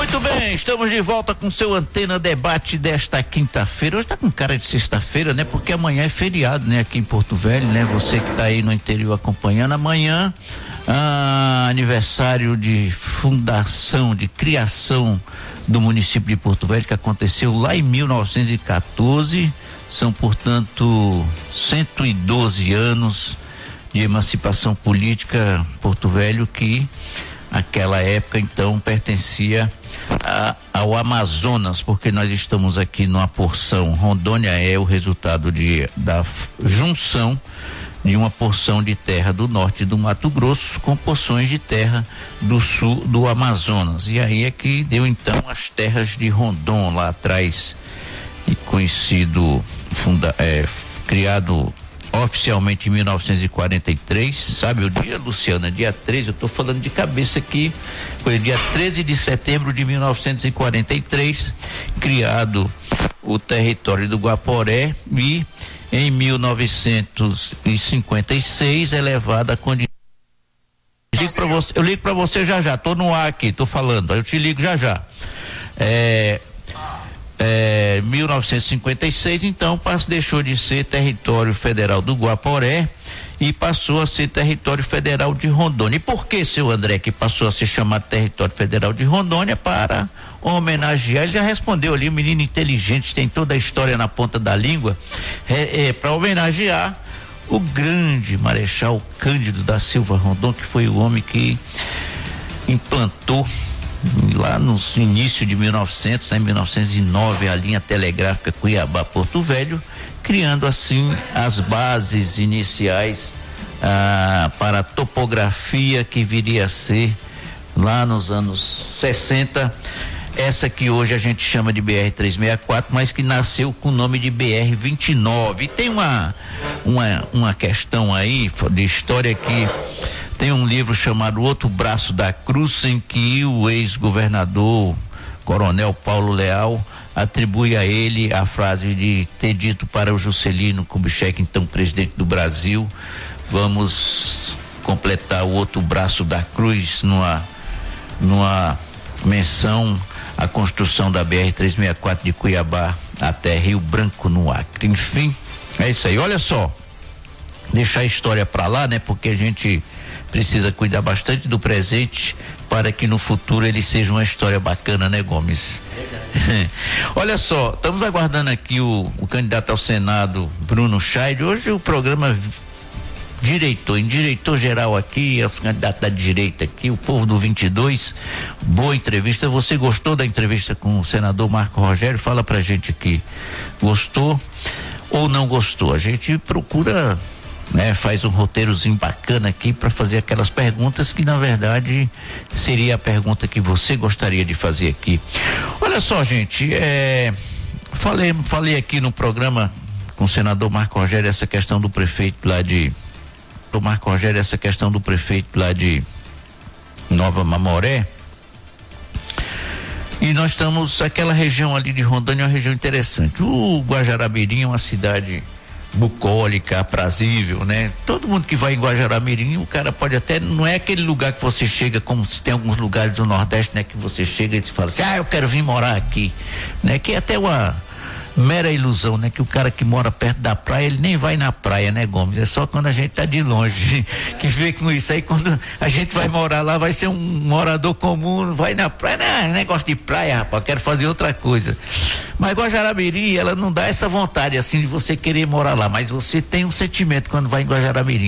Muito bem, estamos de volta com seu Antena Debate desta quinta-feira. Hoje tá com cara de sexta-feira, né? Porque amanhã é feriado, né? Aqui em Porto Velho, né? Você que tá aí no interior acompanhando, amanhã, aniversário de fundação, de criação do município de Porto Velho, que aconteceu lá em 1914. São, portanto, 112 anos de emancipação política. Porto Velho, que aquela época então pertencia ao Amazonas, porque nós estamos aqui numa porção. Rondônia é o resultado da junção de uma porção de terra do norte do Mato Grosso com porções de terra do sul do Amazonas, e aí é que deu então as terras de Rondon lá atrás, e conhecido, criado oficialmente em 1943, sabe o dia, Luciana? Dia 13, eu tô falando de cabeça aqui, foi dia 13 de setembro de 1943, criado o território do Guaporé, e em 1956 elevada a condição. Eu ligo pra você já, tô no ar aqui, tô falando, eu te ligo já. 1956, então, deixou de ser território federal do Guaporé e passou a ser território federal de Rondônia. E por que, seu André, que passou a se chamar território federal de Rondônia? Para homenagear, ele já respondeu ali, um menino inteligente, tem toda a história na ponta da língua, para homenagear o grande Marechal Cândido da Silva Rondon, que foi o homem que implantou lá no início de 1909, a linha telegráfica Cuiabá-Porto Velho, criando assim as bases iniciais para a topografia que viria a ser lá nos anos 60, essa que hoje a gente chama de BR-364, mas que nasceu com o nome de BR-29. E tem uma questão aí de história que tem um livro chamado Outro Braço da Cruz, em que o ex-governador Coronel Paulo Leal atribui a ele a frase de ter dito para o Juscelino Kubitschek, então presidente do Brasil: vamos completar o outro braço da cruz, numa menção à construção da BR-364 de Cuiabá até Rio Branco, no Acre. Enfim, é isso aí. Olha só, deixar a história para lá, né? Porque a gente precisa cuidar bastante do presente para que no futuro ele seja uma história bacana, né, Gomes? Olha só, estamos aguardando aqui o candidato ao Senado, Bruno Scheide. Hoje o programa diretor geral aqui, os candidatos da direita aqui, o povo do 22, boa entrevista. Você gostou da entrevista com o senador Marco Rogério? Fala pra gente aqui, gostou ou não gostou? A gente procura, né, faz um roteirozinho bacana aqui para fazer aquelas perguntas que na verdade seria a pergunta que você gostaria de fazer aqui. Olha só, gente, falei aqui no programa com o senador Marco Rogério essa questão do prefeito lá de Nova Mamoré, e nós estamos, aquela região ali de Rondônia é uma região interessante. O Guajará-Mirim é uma cidade bucólica, aprazível, né? Todo mundo que vai em Guajará-Mirim, o cara pode até, não é aquele lugar que você chega, como se tem alguns lugares do Nordeste, né? Que você chega e se fala assim, eu quero vir morar aqui, né? Que é até uma mera ilusão, né? Que o cara que mora perto da praia, ele nem vai na praia, né, Gomes? É só quando a gente tá de longe que vê com isso aí. Quando a gente vai morar lá, vai ser um morador comum, vai na praia, não, negócio de praia, rapaz, quero fazer outra coisa. Mas Guajará-Mirim, ela não dá essa vontade assim de você querer morar lá, mas você tem um sentimento quando vai em Guajará-Mirim.